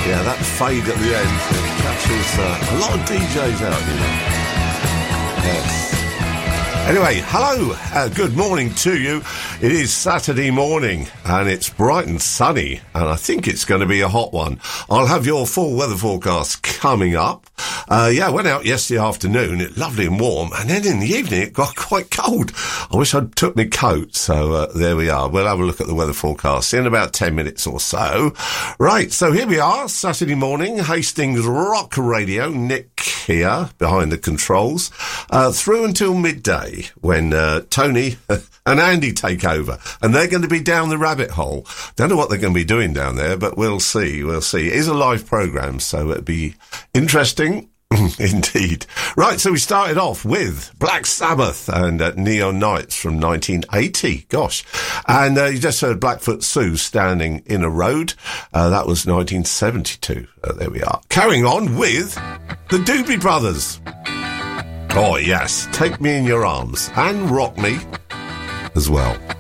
Yeah, that fade at the end, it catches a lot of DJs out, you know. Yes. Anyway, hello, good morning to you. It is Saturday morning and it's bright and sunny and I think it's going to be a hot one. I'll have your full weather forecast coming up. I went out yesterday afternoon, it lovely and warm, and then in the evening it got quite cold. I wish I'd took my coat, so there we are. We'll have a look at the weather forecast in about 10 minutes or so. Right, so here we are, Saturday morning, Hastings Rock Radio, Nick here behind the controls, through until midday when Tony and Andy take over, and they're going to be down the rabbit hole. Don't know what they're going to be doing down there, but we'll see. It is a live programme, so it'll be interesting. Indeed. Right, so we started off with Black Sabbath and Neon Nights from 1980. Gosh. And you just heard Blackfoot Sue, Standing in a Road. That was 1972. There we are. Carrying on with the Doobie Brothers. Oh, yes. Take Me in Your Arms and Rock Me as well.